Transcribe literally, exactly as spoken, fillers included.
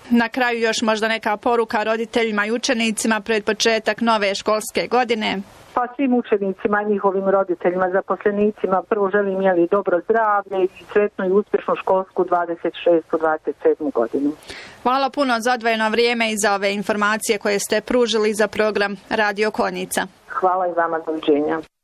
Na kraju još možda neka poruka roditeljima i učenicima pred početak nove školske godine. Pa svim učenicima, njihovim roditeljima, zaposlenicima, prvo želim jeli dobro zdravlje i sretnu i uspješnu školsku dvadeset šestu dvadeset sedmu godinu. Hvala puno za odvojeno vrijeme i za ove informacije koje ste pružili za program Radio Konjica. Hvala i vama, doviđenja.